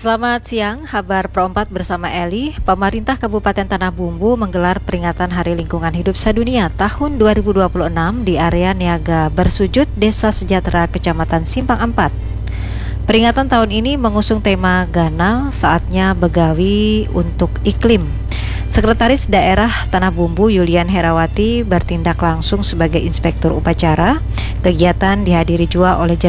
Selamat siang, kabar Pro 4 bersama Eli. Pemerintah Kabupaten Tanah Bumbu menggelar peringatan Hari Lingkungan Hidup Sedunia tahun 2026 di area Niaga Bersujud Desa Sejahtera Kecamatan Simpang 4. Peringatan tahun ini mengusung tema Ganal Saatnya Begawi untuk Iklim. Sekretaris Daerah Tanah Bumbu Yulian Herawati bertindak langsung sebagai inspektur upacara. Kegiatan dihadiri juga oleh